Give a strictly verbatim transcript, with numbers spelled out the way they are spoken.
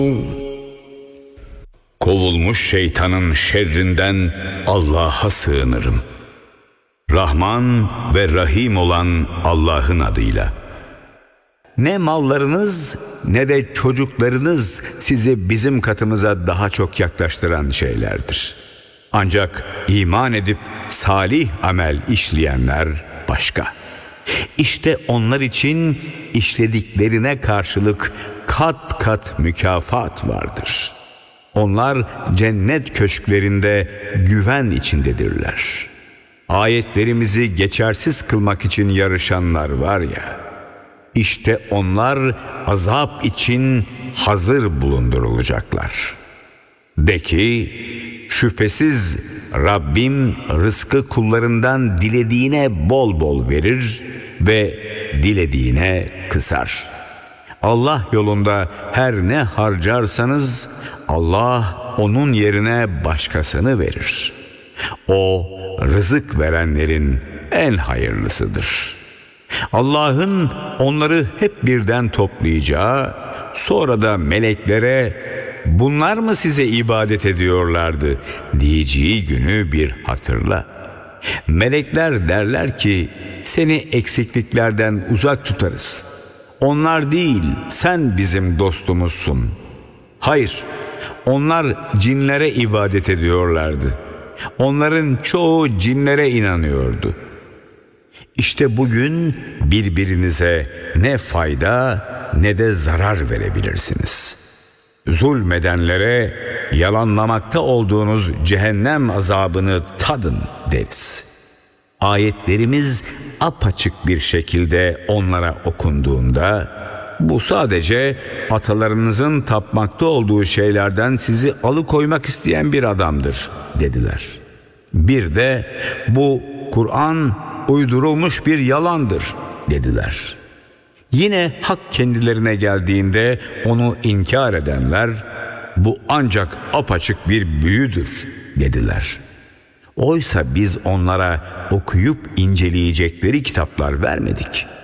Kovulmuş şeytanın şerrinden Allah'a sığınırım. Rahman ve Rahim olan Allah'ın adıyla. Ne mallarınız ne de çocuklarınız sizi bizim katımıza daha çok yaklaştıran şeylerdir. Ancak iman edip salih amel işleyenler başka. İşte onlar için işlediklerine karşılık kat kat mükafat vardır. Onlar cennet köşklerinde güven içindedirler. Ayetlerimizi geçersiz kılmak için yarışanlar var ya, İşte onlar azap için hazır bulundurulacaklar. De ki, şüphesiz Rabbim rızkı kullarından dilediğine bol bol verir ve dilediğine kısar. Allah yolunda her ne harcarsanız Allah onun yerine başkasını verir. O rızık verenlerin en hayırlısıdır. Allah'ın onları hep birden toplayacağı, sonra da meleklere bunlar mı size ibadet ediyorlardı diyeceği günü bir hatırla. Melekler derler ki seni eksikliklerden uzak tutarız. Onlar değil, sen bizim dostumuzsun. Hayır, onlar cinlere ibadet ediyorlardı. Onların çoğu cinlere inanıyordu. İşte bugün birbirinize ne fayda ne de zarar verebilirsiniz. Zulmedenlere yalanlamakta olduğunuz cehennem azabını tadın deriz. Ayetlerimiz apaçık bir şekilde onlara okunduğunda bu sadece atalarınızın tapmakta olduğu şeylerden sizi alıkoymak isteyen bir adamdır dediler. Bir de bu Kur'an uydurulmuş bir yalandır dediler. Yine hak kendilerine geldiğinde onu inkar edenler bu ancak apaçık bir büyüdür dediler. Oysa biz onlara okuyup inceleyecekleri kitaplar vermedik.